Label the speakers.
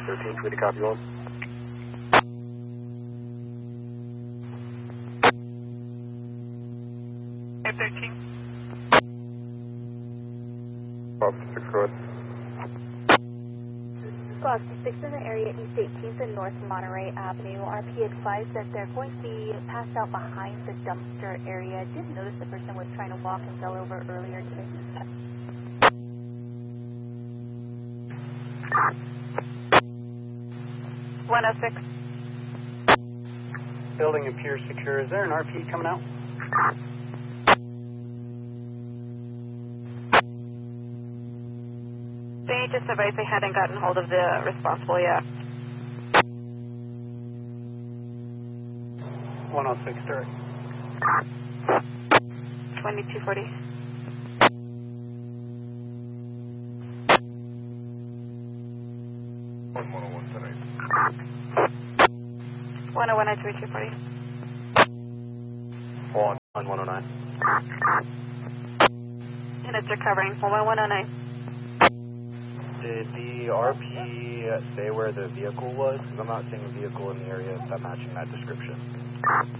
Speaker 1: 13, Tweety, copy one. Officer 6, go ahead.
Speaker 2: Officer 6 in the area, East 18th and North Monterey Avenue. RP advised that they're going to be passed out behind the dumpster area. Didn't notice the person was trying to walk and fell over earlier today.
Speaker 3: 106.
Speaker 4: Building appears secure. Is there an RP coming out?
Speaker 3: They just advised they hadn't gotten hold of the responsible yet.
Speaker 4: 106, direct.
Speaker 3: 2240.
Speaker 1: On 101 tonight.
Speaker 3: 101 at 2240.
Speaker 1: On 109.
Speaker 3: Units recovering. 11109.
Speaker 5: Did the RP say where the vehicle was? Because I'm not seeing a vehicle in the area that matching that description.